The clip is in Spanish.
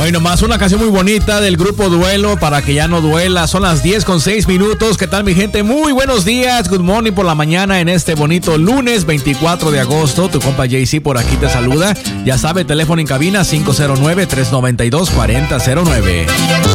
Hoy nomás una canción muy bonita del grupo Duelo para que ya no duela. Son las 10:06. ¿Qué tal, mi gente? Muy buenos días. Good morning por la mañana en este bonito lunes 24 de agosto. Tu compa JC por aquí te saluda. Ya sabe, teléfono en cabina 509-392-4009.